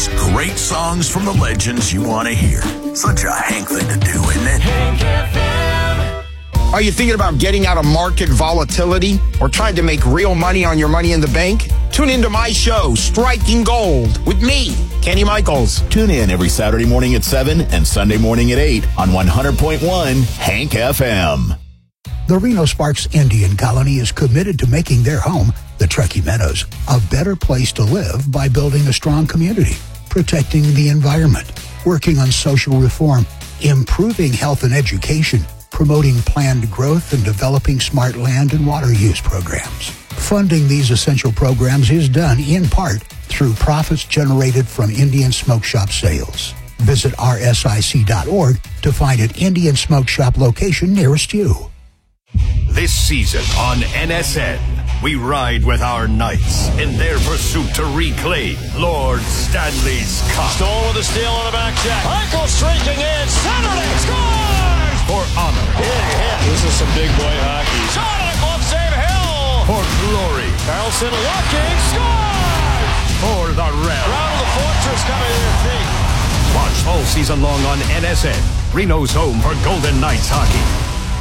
those great songs from the legends you want to hear. Such a Hank thing to do, isn't it? Hank FM. Are you thinking about getting out of market volatility or trying to make real money on your money in the bank? Tune into my show, Striking Gold, with me, Kenny Michaels. Tune in every Saturday morning at 7 and Sunday morning at 8 on 100.1 Hank FM. The Reno Sparks Indian Colony is committed to making their home, the Truckee Meadows, a better place to live by building a strong community, protecting the environment, working on social reform, improving health and education, promoting planned growth, and developing smart land and water use programs. Funding these essential programs is done in part through profits generated from Indian Smoke Shop sales. Visit rsic.org to find an Indian Smoke Shop location nearest you. This season on NSN, we ride with our knights in their pursuit to reclaim Lord Stanley's Cup. Stole with a steal on the back check. Michael streaking in. Saturday scores! For honor. Big hit. This is some big boy hockey. Shot and a glove save. Hill. For glory. Carlson looking. Scores! For the realm. Round of the fortress coming to their feet. Watch all season long on NSN, Reno's home for Golden Knights hockey.